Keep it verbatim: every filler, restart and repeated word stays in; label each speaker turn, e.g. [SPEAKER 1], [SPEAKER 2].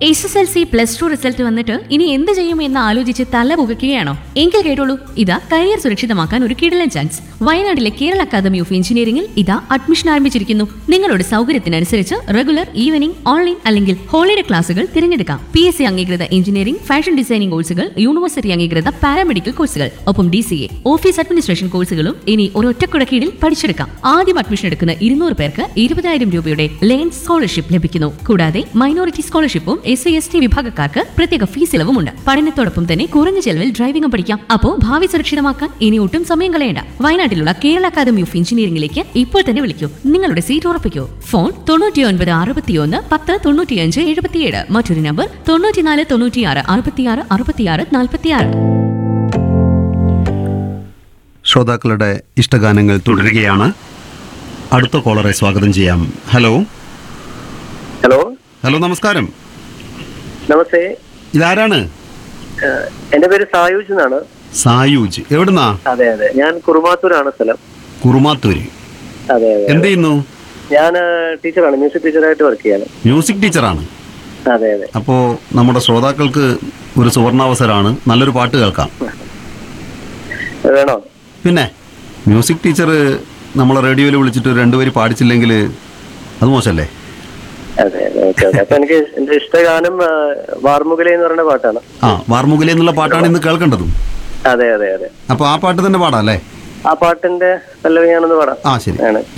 [SPEAKER 1] S S L C plus two result വന്നിട്ട് ഇനി എന്ത് ചെയ്യുമെന്ന് ആലോചിച്ച് തല പുകയ്ക്കുകയാണോ? എങ്കിൽ കേട്ടോളൂ, ഇതാ കരിയർ സുരക്ഷിതമാക്കാൻ ഒരു കിടിലൻ ചാൻസ്. വയനാട്ടിലെ കേരള അക്കാദമി ഓഫ് എഞ്ചിനീയറിംഗിൽ ഇതാ അഡ്മിഷൻ ആരംഭിച്ചിരിക്കുന്നു. നിങ്ങളുടെ സൗകര്യത്തിനനുസരിച്ച് റെഗുലർ, ഈവനിംഗ്, ഓൺലൈൻ അല്ലെങ്കിൽ ഹോളിഡേ ക്ലാസുകൾ തിരഞ്ഞെടുക്കാം. പി എസ് സി അംഗീകൃത എഞ്ചിനീയറിംഗ്, ഫാഷൻ ഡിസൈനിംഗ് കോഴ്സുകൾ, യൂണിവേഴ്സിറ്റി അംഗീകൃത പാരാമെഡിക്കൽ കോഴ്സുകൾ, ഒപ്പം D C A, office administration കോഴ്സുകളും ഇനി ഒരൊറ്റക്കുട കീഴിൽ പഠിച്ചെടുക്കാം. ആദ്യം അഡ്മിഷൻ എടുക്കുന്ന ഇരുന്നൂറ് പേർക്ക് ഇരുപതിനായിരം രൂപയുടെ ലേൺ സ്കോളർഷിപ്പ് ലഭിക്കുന്നു. കൂടാതെ minority സ്കോളർഷിപ്പും S C S T വിഭാഗക്കാർക്ക് പ്രത്യേക ഫീസ് ഇളവുമുണ്ട്. പഠനത്തോടൊപ്പം തന്നെ കുറഞ്ഞ ചെലവിൽ ഡ്രൈവിംഗും പഠിക്കാം. അപ്പോ ഭാവി സുരക്ഷിതമാക്കാൻ ഇനി ഒട്ടും സമയം കളയേണ്ട. വയനാട്ടിലുള്ള കേരള അക്കാദമി ഓഫ് എഞ്ചിനീയറിംഗിലേക്ക് ഇപ്പോൾ തന്നെ വിളിക്കൂ. നിങ്ങളുടെ സീറ്റ് ഉറപ്പിക്കൂ. ഫോൺ തൊണ്ണൂറ്റി ഒൻപത് അറുപത്തിയൊന്ന് പത്ത് തൊണ്ണൂറ്റിയഞ്ച് എഴുപത്തിയേഴ്. മറ്റൊരു നമ്പർ തൊണ്ണൂറ്റിനാല് തൊണ്ണൂറ്റിയാറ് അറുപത്തിയാറ് അറുപത്തിയാറ് നാൽപ്പത്തിയാറ്.
[SPEAKER 2] ശ്രോതാക്കളുടെ ഇഷ്ടഗാനങ്ങൾ തുടരുകയാണ്. അടുത്ത കോളറെ സ്വാഗതം ചെയ്യാം. ഹലോ
[SPEAKER 3] ഹലോ
[SPEAKER 2] ഹലോ നമസ്കാരം.
[SPEAKER 3] നമസ്തേ.
[SPEAKER 2] ഇതാരാണ്?
[SPEAKER 3] എന്റെ പേര് സായൂജ് എന്നാണ്.
[SPEAKER 2] സായൂജ് എവിടുന്നാ?
[SPEAKER 3] അതെ അതെ, ഞാൻ കുറുമാത്തൂരാണ് സ്ഥലം.
[SPEAKER 2] കുറുമാത്തൂര്.
[SPEAKER 3] അതെ അതെ.
[SPEAKER 2] എന്ത് ചെയ്യുന്നു?
[SPEAKER 3] ഞാൻ ടീച്ചറാണ്, മ്യൂസിക് ടീച്ചറായിട്ട് വർക്ക് ചെയ്യാണ്.
[SPEAKER 2] മ്യൂസിക് ടീച്ചറാണ്.
[SPEAKER 3] അതെ അതെ.
[SPEAKER 2] അപ്പോ നമ്മുടെ ശ്രോതാക്കൾക്ക് ഒരു സുവർണാവസരമാണ്, നല്ലൊരു പാട്ട് കേൾക്കാം.
[SPEAKER 3] വേണോ?
[SPEAKER 2] പിന്നെ മ്യൂസിക് ടീച്ചർ നമ്മളെ റേഡിയോയിൽ വിളിച്ചിട്ട് രണ്ടുപേര് പാടിച്ചില്ലെങ്കിൽ അത് മോശമല്ലേ?
[SPEAKER 3] അതെ അതെ, ഓക്കെ ഓക്കെ. അപ്പൊ എനിക്ക് എന്റെ ഇഷ്ടഗാനം വാർമുകല എന്ന് പറയുന്ന പാട്ടാണ്.
[SPEAKER 2] ആ, വാർമുകല എന്നുള്ള പാട്ടാണ് ഇന്ന് കേൾക്കേണ്ടതും.
[SPEAKER 3] അതെ അതെ അതെ.
[SPEAKER 2] അപ്പൊ ആ പാട്ട് തന്നെ പാടാം അല്ലേ?
[SPEAKER 3] ആ പാട്ടിന്റെ പല്ലവി ഞാനൊന്ന് പാടാം.
[SPEAKER 2] ആ ശരി.